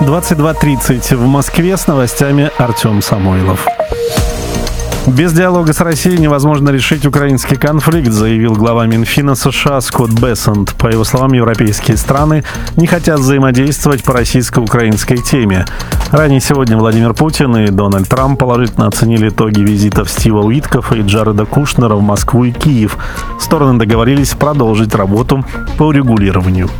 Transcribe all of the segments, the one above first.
22:30 в Москве. С новостями Артем Самойлов. Без диалога с Россией невозможно решить украинский конфликт, заявил глава Минфина США Скотт Бессент. По его словам, европейские страны не хотят взаимодействовать по российско-украинской теме. Ранее сегодня Владимир Путин и Дональд Трамп положительно оценили итоги визитов Стива Уиткоффа и Джареда Кушнера в Москву и Киев. Стороны договорились продолжить работу по урегулированию.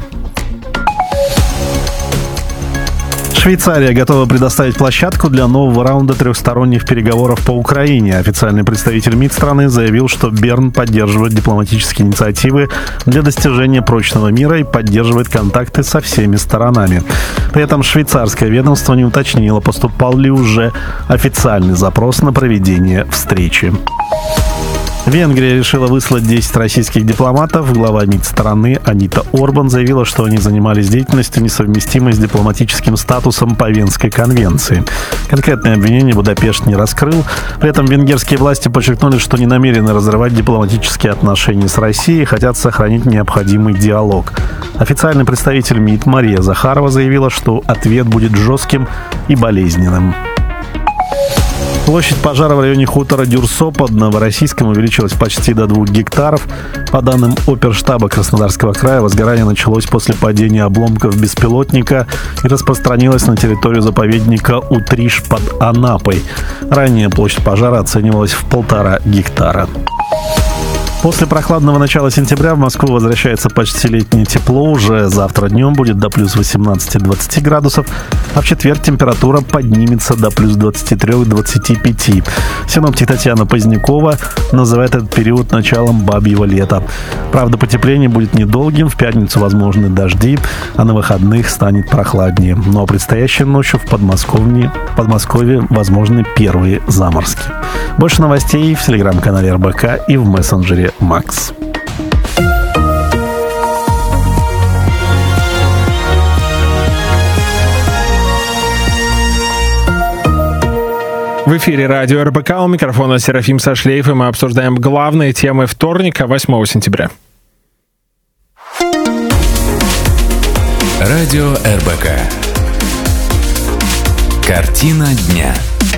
Швейцария готова предоставить площадку для нового раунда трехсторонних переговоров по Украине. Официальный представитель МИД страны заявил, что Берн поддерживает дипломатические инициативы для достижения прочного мира и поддерживает контакты со всеми сторонами. При этом швейцарское ведомство не уточнило, поступал ли уже официальный запрос на проведение встречи. Венгрия решила выслать 10 российских дипломатов. Глава МИД страны Анита Орбан заявила, что они занимались деятельностью, несовместимой с дипломатическим статусом по Венской конвенции. Конкретные обвинения Будапешт не раскрыл. При этом венгерские власти подчеркнули, что не намерены разрывать дипломатические отношения с Россией и хотят сохранить необходимый диалог. Официальный представитель МИД Мария Захарова заявила, что ответ будет жестким и болезненным. Площадь пожара в районе хутора Дюрсо под Новороссийском увеличилась почти до 2 гектаров. По данным оперштаба Краснодарского края, возгорание началось после падения обломков беспилотника и распространилось на территорию заповедника Утриш под Анапой. Ранее площадь пожара оценивалась в 1,5 гектара. После прохладного начала сентября в Москву возвращается почти летнее тепло. Уже завтра днем будет до плюс 18-20 градусов, а в четверг температура поднимется до плюс 23-25. Синоптик Татьяна Позднякова называет этот период началом бабьего лета. Правда, потепление будет недолгим, в пятницу возможны дожди, а на выходных станет прохладнее. Но предстоящей ночью в Подмосковье возможны первые заморозки. Больше новостей в телеграм-канале РБК и в мессенджере Макс. В эфире радио РБК, у микрофона Серафим Сашлеев, и мы обсуждаем главные темы вторника, 8 сентября. Радио РБК. Картина дня.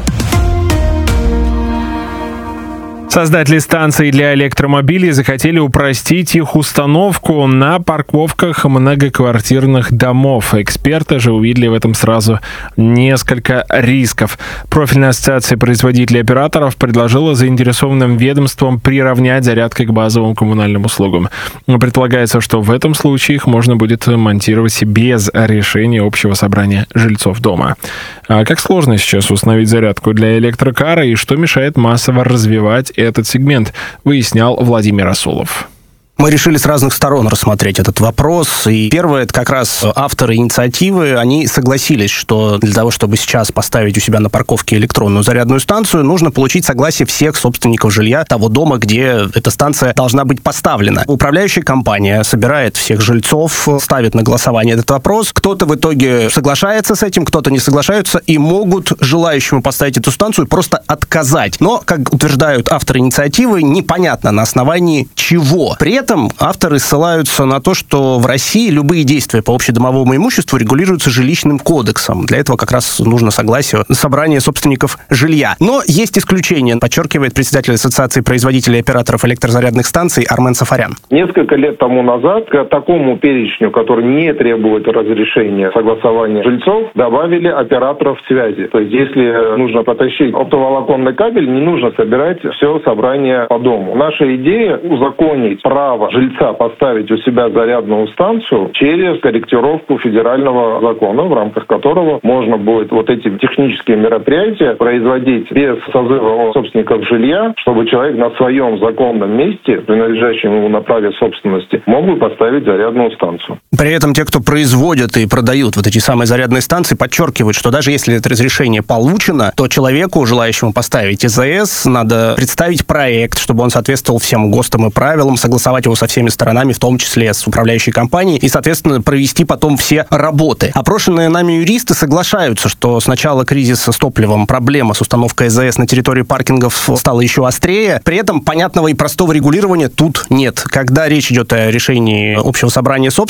Создатели станций для электромобилей захотели упростить их установку на парковках многоквартирных домов. Эксперты же увидели в этом сразу несколько рисков. Профильная ассоциация производителей и операторов предложила заинтересованным ведомствам приравнять зарядкой к базовым коммунальным услугам. Предполагается, что в этом случае их можно будет монтировать без решения общего собрания жильцов дома. А как сложно сейчас установить зарядку для электрокара и что мешает массово развивать этот сегмент, выяснял Владимир Расулов. Мы решили с разных сторон рассмотреть этот вопрос. И первое, это как раз авторы инициативы, они согласились, что для того, чтобы сейчас поставить у себя на парковке электронную зарядную станцию, нужно получить согласие всех собственников жилья того дома, где эта станция должна быть поставлена. Управляющая компания собирает всех жильцов, ставит на голосование этот вопрос. Кто-то в итоге соглашается с этим, кто-то не соглашается, и могут желающему поставить эту станцию просто отказать. Но, как утверждают авторы инициативы, непонятно на основании чего. При этом авторы ссылаются на то, что в России любые действия по общедомовому имуществу регулируются жилищным кодексом. Для этого как раз нужно согласие собрания собственников жилья. Но есть исключения, подчеркивает председатель Ассоциации производителей и операторов электрозарядных станций Армен Сафарян. Несколько лет тому назад к такому перечню, который не требует разрешения согласования жильцов, добавили операторов связи. То есть, если нужно потащить оптоволоконный кабель, не нужно собирать все собрание по дому. Наша идея — узаконить право жильца поставить у себя зарядную станцию через корректировку федерального закона, в рамках которого можно будет вот эти технические мероприятия производить без созыва собственников жилья, чтобы человек на своем законном месте, принадлежащем ему на праве собственности, мог бы поставить зарядную станцию. При этом те, кто производят и продают вот эти самые зарядные станции, подчеркивают, что даже если это разрешение получено, то человеку, желающему поставить ИЗС, надо представить проект, чтобы он соответствовал всем ГОСТам и правилам, согласовать его со всеми сторонами, в том числе с управляющей компанией, и, соответственно, провести потом все работы. Опрошенные нами юристы соглашаются, что с начала кризиса с топливом проблема с установкой ИЗС на территории паркингов стала еще острее. При этом понятного и простого регулирования тут нет. Когда речь идет о решении общего собрания собственников,